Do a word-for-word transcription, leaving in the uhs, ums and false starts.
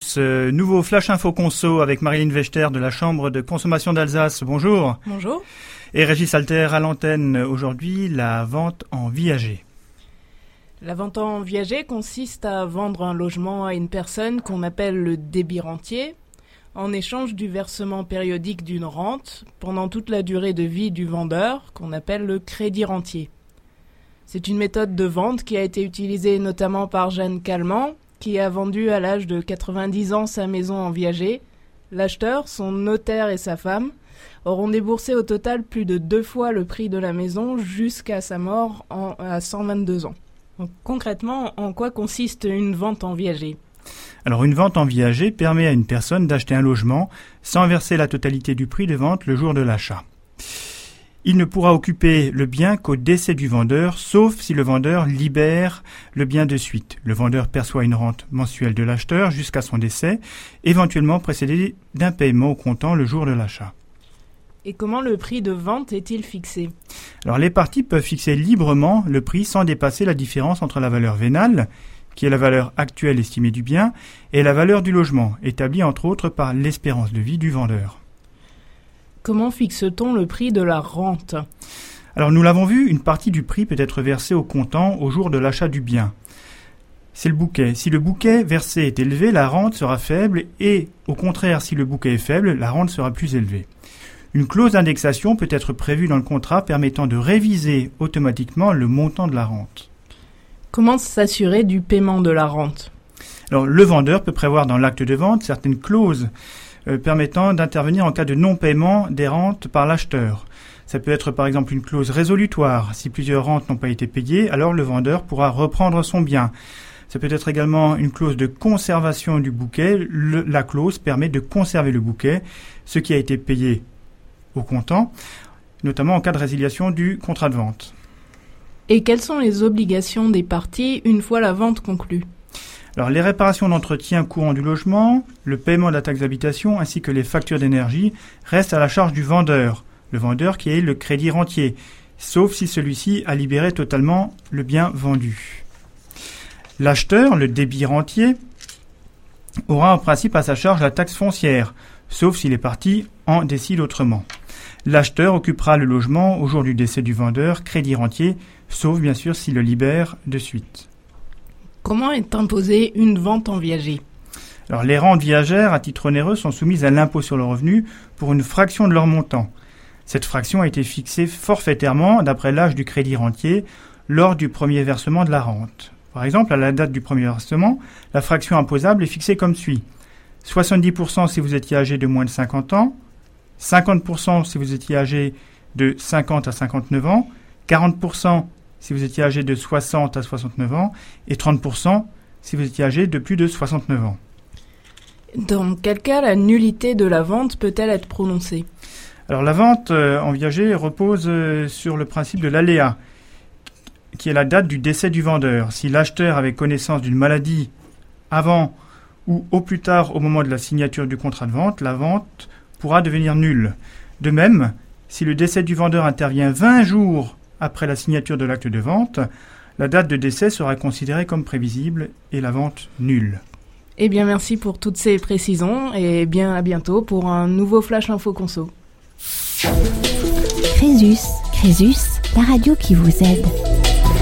tous. Euh, nouveau Flash Info Conso avec Marilyn Vechter de la Chambre de consommation d'Alsace. Bonjour. Bonjour. Et Régis Alter à l'antenne. Aujourd'hui, la vente en viager. La vente en viager consiste à vendre un logement à une personne qu'on appelle le débit rentier, en échange du versement périodique d'une rente pendant toute la durée de vie du vendeur, qu'on appelle le crédit rentier. C'est une méthode de vente qui a été utilisée notamment par Jeanne Calment, qui a vendu à l'âge de quatre-vingt-dix ans sa maison en viager. L'acheteur, son notaire et sa femme auront déboursé au total plus de deux fois le prix de la maison jusqu'à sa mort en, à cent vingt-deux ans. Donc, concrètement, en quoi consiste une vente en viager ? Alors, une vente en viager permet à une personne d'acheter un logement sans verser la totalité du prix de vente le jour de l'achat. Il ne pourra occuper le bien qu'au décès du vendeur, sauf si le vendeur libère le bien de suite. Le vendeur perçoit une rente mensuelle de l'acheteur jusqu'à son décès, éventuellement précédée d'un paiement au comptant le jour de l'achat. Et comment le prix de vente est-il fixé ? Alors, les parties peuvent fixer librement le prix sans dépasser la différence entre la valeur vénale, qui est la valeur actuelle estimée du bien, et la valeur du logement, établie entre autres par l'espérance de vie du vendeur. Comment fixe-t-on le prix de la rente ? Alors, nous l'avons vu, une partie du prix peut être versée au comptant au jour de l'achat du bien. C'est le bouquet. Si le bouquet versé est élevé, la rente sera faible et, au contraire, si le bouquet est faible, la rente sera plus élevée. Une clause d'indexation peut être prévue dans le contrat permettant de réviser automatiquement le montant de la rente. Comment s'assurer du paiement de la rente ? Alors, le vendeur peut prévoir dans l'acte de vente certaines clauses Euh, permettant d'intervenir en cas de non-paiement des rentes par l'acheteur. Ça peut être par exemple une clause résolutoire. Si plusieurs rentes n'ont pas été payées, alors le vendeur pourra reprendre son bien. Ça peut être également une clause de conservation du bouquet. Le, la clause permet de conserver le bouquet, ce qui a été payé au comptant, notamment en cas de résiliation du contrat de vente. Et quelles sont les obligations des parties une fois la vente conclue ? Alors, les réparations d'entretien courant du logement, le paiement de la taxe d'habitation ainsi que les factures d'énergie restent à la charge du vendeur, le vendeur qui est le crédit rentier, sauf si celui-ci a libéré totalement le bien vendu. L'acheteur, le débit rentier, aura en principe à sa charge la taxe foncière, sauf si les parties en décident autrement. L'acheteur occupera le logement au jour du décès du vendeur, crédit rentier, sauf bien sûr s'il le libère de suite. Comment est imposée une vente en viager ? Alors, les rentes viagères à titre onéreux sont soumises à l'impôt sur le revenu pour une fraction de leur montant. Cette fraction a été fixée forfaitairement d'après l'âge du crédit rentier lors du premier versement de la rente. Par exemple, à la date du premier versement, la fraction imposable est fixée comme suit. soixante-dix pour cent si vous étiez âgé de moins de cinquante ans, cinquante pour cent si vous étiez âgé de cinquante à cinquante-neuf ans, quarante pour cent si vous étiez âgé de soixante à soixante-neuf ans, et trente pour cent si vous étiez âgé de plus de soixante-neuf ans. Dans quel cas la nullité de la vente peut-elle être prononcée ? Alors, la vente euh, en viager repose euh, sur le principe de l'aléa, qui est la date du décès du vendeur. Si l'acheteur avait connaissance d'une maladie avant ou au plus tard au moment de la signature du contrat de vente, la vente pourra devenir nulle. De même, si le décès du vendeur intervient vingt jours après la signature de l'acte de vente, la date de décès sera considérée comme prévisible et la vente nulle. Eh bien, merci pour toutes ces précisions et bien à bientôt pour un nouveau Flash Info Conso. Crésus, Crésus, la radio qui vous aide.